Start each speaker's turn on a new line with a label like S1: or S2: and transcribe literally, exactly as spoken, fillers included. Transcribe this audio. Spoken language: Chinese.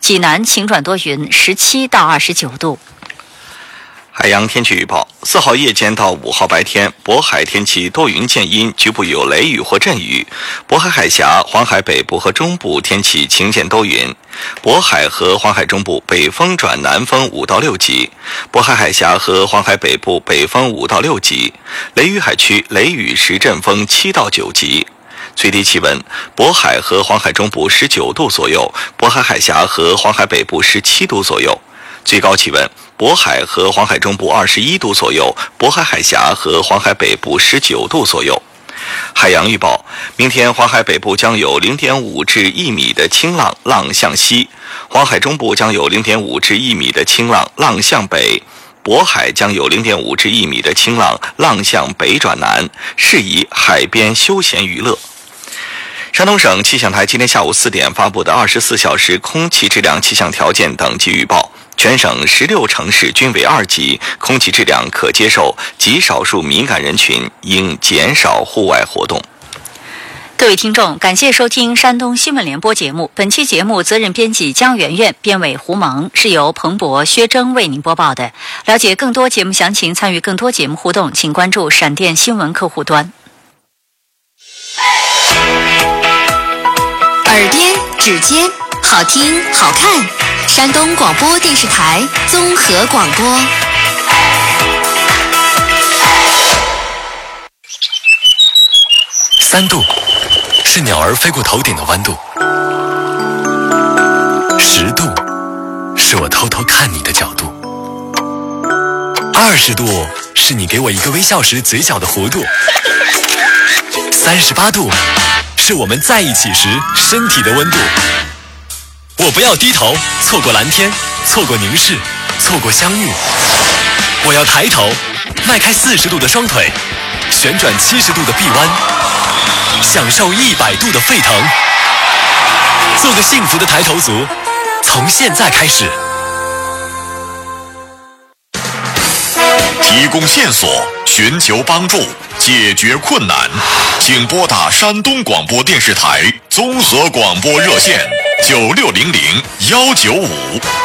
S1: 济南晴转多云，十七到二十九度。
S2: 海洋天气预报：四号夜间到五号白天，渤海天气多云见阴，局部有雷雨或阵雨；渤海海峡、黄海北部和中部天气晴见多云。渤海和黄海中部北风转南风五到六级，渤海海峡和黄海北部北风五到六级，雷雨海区雷雨时阵风七到九级。最低气温：渤海和黄海中部十九度左右，渤海海峡和黄海北部十七度左右。最高气温：渤海和黄海中部二十一度左右，渤海海峡和黄海北部十九度左右。海洋预报：明天黄海北部将有 零点五至一米的清浪，浪向西；黄海中部将有 零点五至一米的清浪，浪向北；渤海将有 零点五至一米的清浪，浪向北转南，适宜海边休闲娱乐。山东省气象台今天下午四点发布的二十四小时空气质量气象条件等级预报，全省十六城市均为二级，空气质量可接受，极少数敏感人群应减少户外活动。
S1: 各位听众，感谢收听山东新闻联播节目。本期节目责任编辑江媛媛，编委胡蒙，是由彭博、薛征为您播报的。了解更多节目详情，参与更多节目互动，请关注闪电新闻客户端。
S3: 耳边、指尖，好听好看。山东广播电视台综合广播。
S4: 三度是鸟儿飞过头顶的弯度，十度是我偷偷看你的角度，二十度是你给我一个微笑时嘴角的弧度，三十八度是我们在一起时身体的温度。我不要低头，错过蓝天，错过凝视，错过相遇。我要抬头，迈开四十度的双腿，旋转七十度的臂弯，享受一百度的沸腾。做个幸福的抬头族，从现在开始。
S5: 提供线索，寻求帮助，解决困难，请拨打山东广播电视台综合广播热线九六零零幺九五。